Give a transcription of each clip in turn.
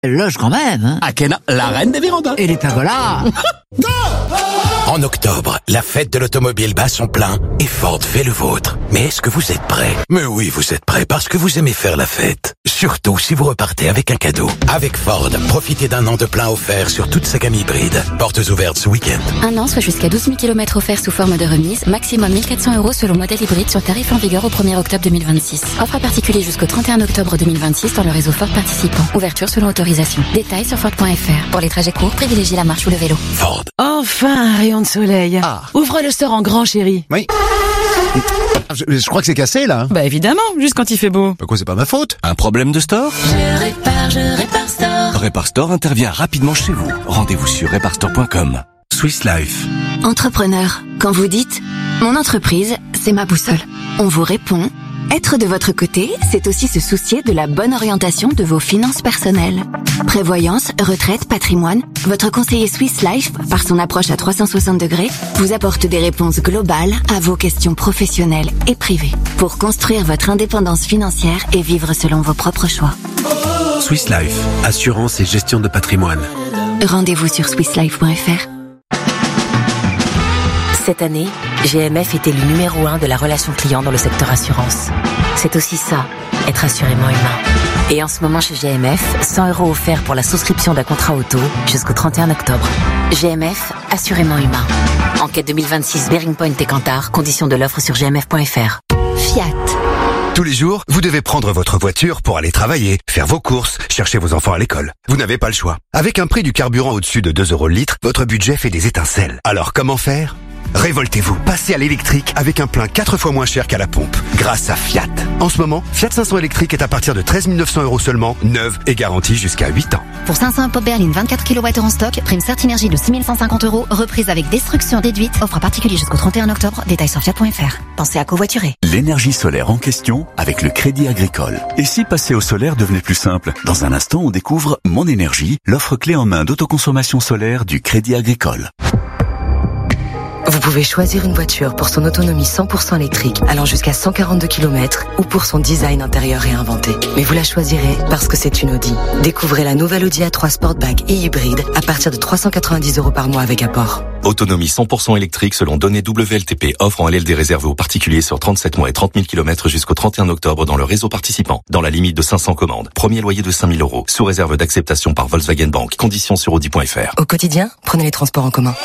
Elle loge quand même, hein. Akena, la reine des vérandas. Et les pergolas. En octobre, la fête de l'automobile bat son plein et Ford fait le vôtre. Mais est-ce que vous êtes prêts? Mais oui, vous êtes prêts parce que vous aimez faire la fête. Surtout si vous repartez avec un cadeau. Avec Ford, profitez d'un an de plein offert sur toute sa gamme hybride. Portes ouvertes ce week-end. Un an, soit jusqu'à 12 000 km offerts sous forme de remise, maximum 1 400 € selon modèle hybride sur tarif en vigueur au 1er octobre 2026. Offre à particulier jusqu'au 31 octobre 2026 dans le réseau Ford participant. Ouverture selon autorisation. Détails sur Ford.fr. Pour les trajets courts, privilégiez la marche ou le vélo. Ford. Enfin, un rayon de soleil. Ah. Ouvre le store en grand, chéri. Oui. Je crois que c'est cassé, là. Bah évidemment, juste quand il fait beau. Bah quoi, c'est pas ma faute. Un problème de store? Je répare store. Repar Store intervient rapidement chez vous. Rendez-vous sur reparstore.com. Swiss Life. Entrepreneur, quand vous dites « Mon entreprise, c'est ma boussole », on vous répond « Être de votre côté, c'est aussi se soucier de la bonne orientation de vos finances personnelles. » Prévoyance, retraite, patrimoine, votre conseiller Swiss Life, par son approche à 360 degrés, vous apporte des réponses globales à vos questions professionnelles et privées pour construire votre indépendance financière et vivre selon vos propres choix. Swiss Life, assurance et gestion de patrimoine. Rendez-vous sur swisslife.fr. Cette année, GMF est élu numéro 1 de la relation client dans le secteur assurance. C'est aussi ça, être assurément humain. Et en ce moment chez GMF, 100 € offerts pour la souscription d'un contrat auto jusqu'au 31 octobre. GMF, assurément humain. Enquête 2026 Bearing Point et Kantar, conditions de l'offre sur gmf.fr. Fiat. Tous les jours, vous devez prendre votre voiture pour aller travailler, faire vos courses, chercher vos enfants à l'école. Vous n'avez pas le choix. Avec un prix du carburant au-dessus de 2 € le litre, votre budget fait des étincelles. Alors comment faire ? Révoltez-vous, passez à l'électrique avec un plein 4 fois moins cher qu'à la pompe, grâce à Fiat. En ce moment, Fiat 500 électrique est à partir de 13 900 € seulement, neuve et garantie jusqu'à 8 ans. Pour 500 pop berline 24 kWh en stock, prime Certinergie de 6 150 €, reprise avec destruction déduite, offre à particulier jusqu'au 31 octobre, détails sur fiat.fr. Pensez à covoiturer. L'énergie solaire en question avec le Crédit Agricole. Et si passer au solaire devenait plus simple? Dans un instant, on découvre Mon Énergie, l'offre clé en main d'autoconsommation solaire du Crédit Agricole. Vous pouvez choisir une voiture pour son autonomie 100% électrique allant jusqu'à 142 km ou pour son design intérieur réinventé. Mais vous la choisirez parce que c'est une Audi. Découvrez la nouvelle Audi A3 Sportback et hybride à partir de 390 € par mois avec apport. Autonomie 100% électrique selon données WLTP. Offre en LLD réservée aux particuliers sur 37 mois et 30 000 km jusqu'au 31 octobre dans le réseau participant. Dans la limite de 500 commandes. Premier loyer de 5 000 €. Sous réserve d'acceptation par Volkswagen Bank. Conditions sur audi.fr. Au quotidien, prenez les transports en commun.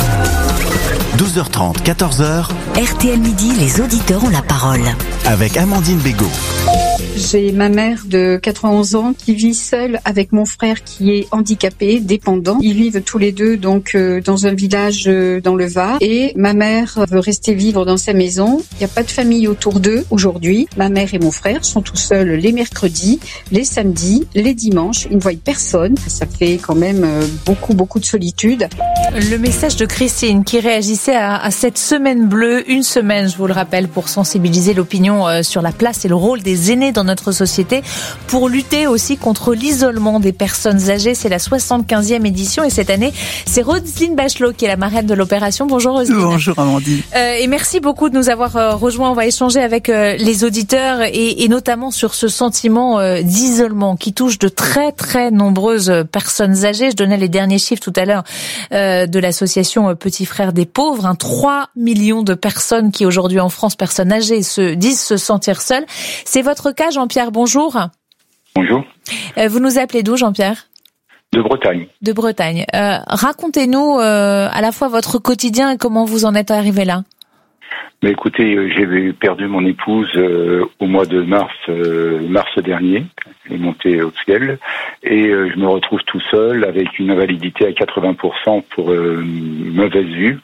12h30, 14h. RTL Midi, les auditeurs ont la parole. Avec Amandine Bégaud. J'ai ma mère de 91 ans qui vit seule avec mon frère qui est handicapé, dépendant. Ils vivent tous les deux donc dans un village dans le Var. Et ma mère veut rester vivre dans sa maison. Il n'y a pas de famille autour d'eux aujourd'hui. Ma mère et mon frère sont tout seuls les mercredis, les samedis, les dimanches. Ils ne voient personne. Ça fait quand même beaucoup de solitude. Le message de Christine qui réagissait à cette semaine bleue, une semaine, je vous le rappelle, pour sensibiliser l'opinion sur la place et le rôle des aînés dans notre société, pour lutter aussi contre l'isolement des personnes âgées. C'est la 75e édition et cette année, c'est Roselyne Bachelot qui est la marraine de l'opération. Bonjour Roselyne. Bonjour Amandine. Et merci beaucoup de nous avoir rejoints. On va échanger avec les auditeurs et notamment sur ce sentiment d'isolement qui touche de très nombreuses personnes âgées. Je donnais les derniers chiffres tout à l'heure de l'association Petits Frères des Pauvres. 3 millions de personnes qui aujourd'hui en France, personnes âgées, disent se sentir seules. C'est votre cas, Jean-Pierre, bonjour. Bonjour. Vous nous appelez d'où, Jean-Pierre ? De Bretagne. De Bretagne. Racontez-nous à la fois votre quotidien et comment vous en êtes arrivé là. Mais écoutez, j'ai perdu mon épouse au mois de mars dernier. Elle est montée au ciel. Et je me retrouve tout seul avec une invalidité à 80% pour mauvaise vue.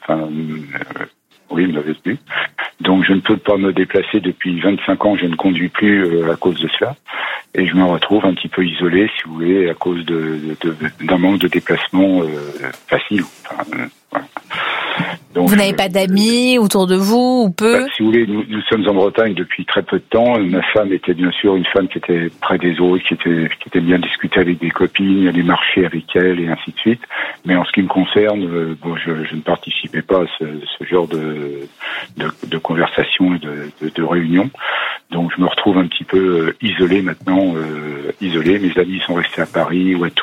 Oui, mauvaise vue. Donc je ne peux pas me déplacer depuis 25 ans, je ne conduis plus à cause de cela. Et je me retrouve un petit peu isolé, si vous voulez, à cause d'un manque de déplacement facile. Voilà. Donc, vous n'avez pas d'amis autour de vous ou peu? Si vous voulez, nous sommes en Bretagne depuis très peu de temps. Ma femme était bien sûr une femme qui était près des autres, qui était bien discuter avec des copines, aller marcher avec elle et ainsi de suite. Mais en ce qui me concerne, je ne participais pas à ce genre de conversation et de réunion. Donc je me retrouve un petit peu isolé maintenant, isolé. Mes amis sont restés à Paris ou à